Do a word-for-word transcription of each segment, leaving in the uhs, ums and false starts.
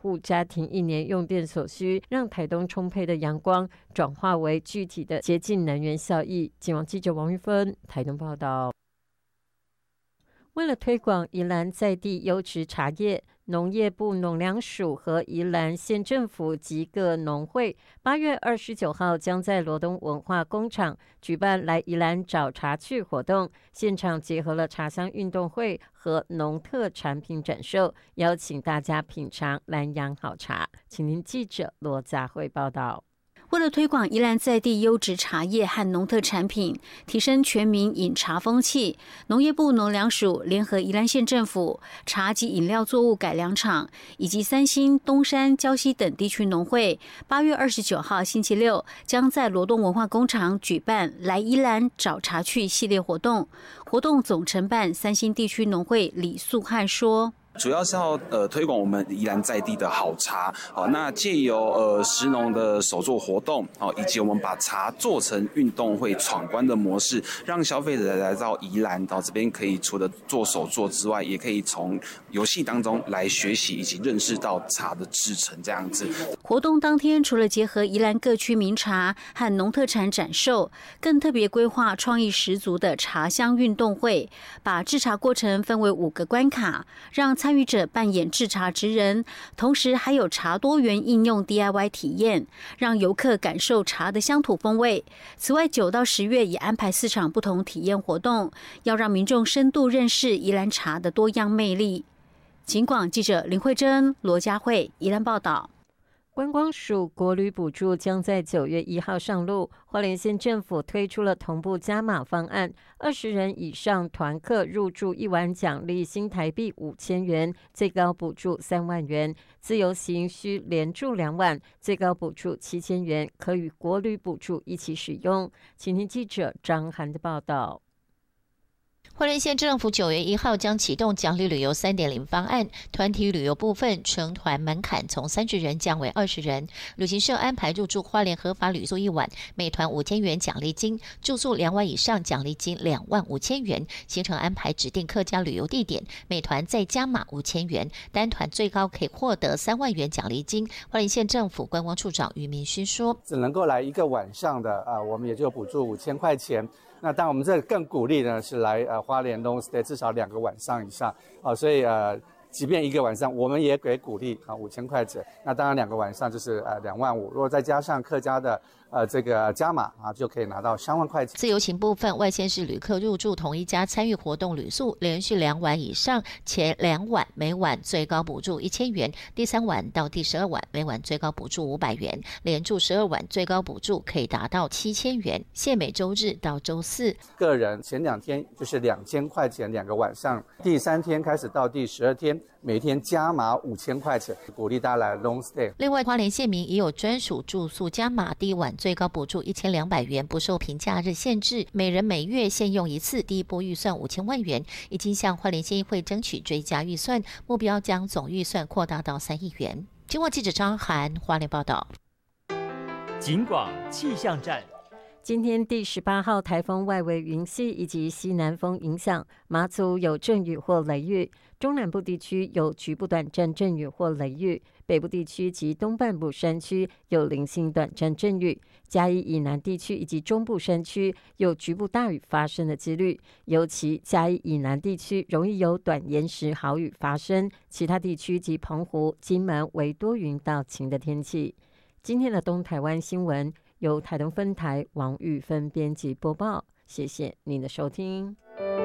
户家庭一年用电所需，让台东充沛的阳光转化为具体的洁净能源效益。警网记者王玉芬台东报道。为了推广宜兰在地优质茶叶，农业部农粮署和宜兰县政府及各农会八月二十九号将在罗东文化工厂举办来宜兰找茶去活动，现场结合了茶香运动会和农特产品展售，邀请大家品尝南洋好茶。请您记者罗佳慧报道。 为了推广宜兰在地优质茶叶和农特产品，提升全民饮茶风气，农业部农粮署联合宜兰县政府、茶及饮料作物改良厂以及三星、东山、礁溪等地区农会，八月二十九号星期六将在罗东文化工厂举办来宜兰找茶去系列活动。活动总承办三星地区农会李素汉说， 主要是要呃推广我们宜兰在地的好茶，好，那借由呃食农的手作活动，好，以及我们把茶做成运动会闯关的模式，让消费者来到宜兰到这边可以除了做手作之外，也可以从游戏当中来学习以及认识到茶的制成这样子。 活动当天除了结合宜兰各区名茶和农特产展售，更特别规划创意十足的茶香运动会，把制茶过程分为五个关卡，让参与者扮演制茶职人，同时还有茶多元应用 D I Y 体验，让游客感受茶的乡土风味。此外，九到十月也安排四场不同体验活动，要让民众深度认识宜兰茶的多样魅力。警广记者林慧珍、罗佳慧宜兰报道。 观光署国旅补助将在九月一号上路，花莲县政府推出了同步加码方案，二十人以上团客入住一晚奖励新台币五千元，最高补助三万元；自由行需连住两晚，最高补助七千元，可与国旅补助一起使用。请听记者张涵的报道。 花莲县政府九月一号将启动奖励旅游 三点零 方案，团体旅游部分成团门槛从三十人降为二十人，旅行社安排入住花莲合法旅宿一晚，每团五千元奖励金，住宿两晚以上奖励金两万五千元，行程安排指定客家旅游地点，每团再加码五千元，单团最高可以获得三万元奖励金。花莲县政府观光处长于明勋说， 只能够来一个晚上的，呃，我们也就补助五千块钱。那当然，我们这更鼓励呢是来呃花莲 long stay 至少两个晚上以上，哦，所以呃，即便一个晚上，我们也给鼓励啊五千块钱。那当然两个晚上就是呃两万五，如果再加上客家的呃这个加码啊，就可以拿到三万块钱。 自由行部分，外县市旅客入住同一家参与活动旅宿，连续两晚以上，前两晚每晚最高补助一千元，第三晚到第十二晚每晚最高补助五百元，连住十二晚最高补助可以达到七千元。限每周日到周四， 个人前两天就是两千块钱两个晚上，第三天开始到第十二天，每天加码五千块钱，鼓励大家来 long stay。 另外，花莲县民也有专属住宿加码，第一晚最高补助一千两百元，不受平假日限制，每人每月限用一次，第一波预算五千万元，已经向花莲县议会争取追加预算，目标将总预算扩大到三亿元。经过记者张涵花莲报道。 警广气象站。 今天第十八号台风外围云系以及西南风影响，马祖有阵雨或雷雨，中南部地区有局部短暂阵雨或雷雨，北部地区及东半部山区有零星短暂阵雨，嘉义以南地区以及中部山区有局部大雨发生的几率，尤其嘉义以南地区容易有短延时豪雨发生，其他地区及澎湖、金门为多云到晴的天气。今天的东台湾新闻由台东分台王玉芬编辑播报，谢谢您的收听。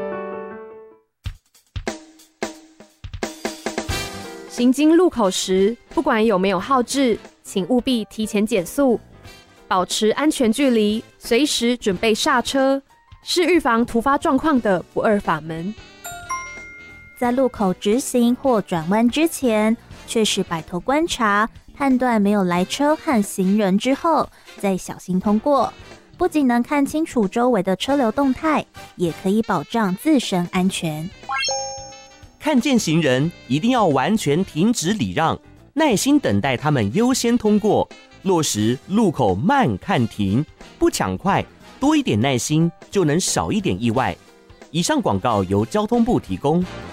行经路口时，不管有没有号志，请务必提前减速，保持安全距离，随时准备刹车，是预防突发状况的不二法门。 在路口直行或转弯之前，确实摆头观察，判断没有来车和行人之后，再小心通过。不仅能看清楚周围的车流动态，也可以保障自身安全。 看见行人，一定要完全停止礼让，耐心等待他们优先通过，落实路口慢看停，不抢快，多一点耐心，就能少一点意外。以上广告由交通部提供。